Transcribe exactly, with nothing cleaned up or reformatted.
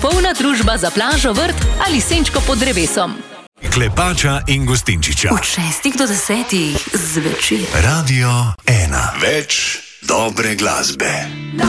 popolna družba za plažo, vrt ali senčko pod drevesom. Klepača in Gostinčiča. Od šestih do desetih zvečer. Radio ena. Več dobre glasbe.